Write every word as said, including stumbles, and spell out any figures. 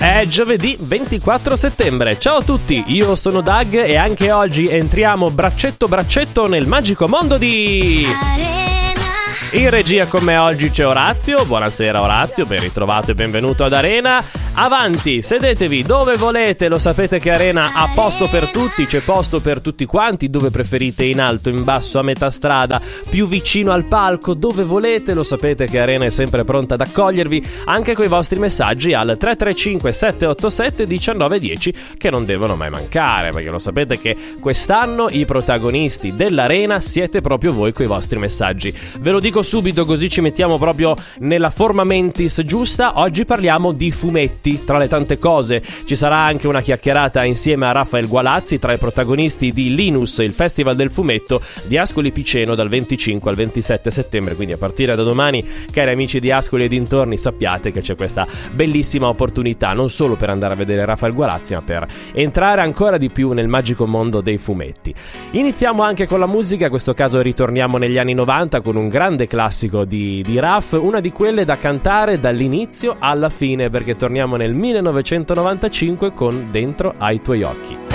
È giovedì ventiquattro settembre. Ciao a tutti, io sono Doug e anche oggi entriamo braccetto braccetto nel magico mondo di... In regia con me oggi c'è Orazio. Buonasera Orazio, ben ritrovato e benvenuto ad Arena. Avanti, sedetevi dove volete, lo sapete che Arena ha posto per tutti, c'è posto per tutti quanti, dove preferite, in alto, in basso, a metà strada, più vicino al palco, dove volete, lo sapete che Arena è sempre pronta ad accogliervi anche con i vostri messaggi al tre tre cinque sette otto sette uno nove uno zero che non devono mai mancare, perché lo sapete che quest'anno i protagonisti dell'Arena siete proprio voi con i vostri messaggi. Ve lo dico subito così ci mettiamo proprio nella forma mentis giusta. Oggi parliamo di fumetti. Tra le tante cose ci sarà anche una chiacchierata insieme a Raffaele Gualazzi tra i protagonisti di Linus, il Festival del Fumetto di Ascoli Piceno dal venticinque al ventisette settembre, quindi a partire da domani, cari amici di Ascoli e dintorni, sappiate che c'è questa bellissima opportunità non solo per andare a vedere Raffaele Gualazzi, ma per entrare ancora di più nel magico mondo dei fumetti. Iniziamo anche con la musica, in questo caso ritorniamo negli anni novanta con un grande classico di, di Raff, una di quelle da cantare dall'inizio alla fine, perché torniamo nel millenovecentonovantacinque con Dentro ai tuoi occhi.